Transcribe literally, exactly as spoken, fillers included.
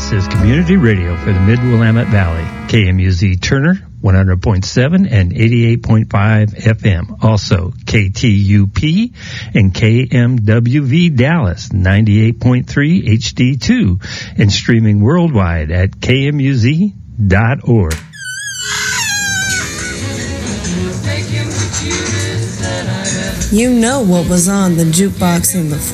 This is community radio for the Mid-Willamette Valley. K M U Z Turner, one hundred point seven and eighty-eight point five F M. Also, K T U P and K M W V Dallas, ninety-eight point three H D two, and streaming worldwide at K M U Z dot org. You know what was on the jukebox in the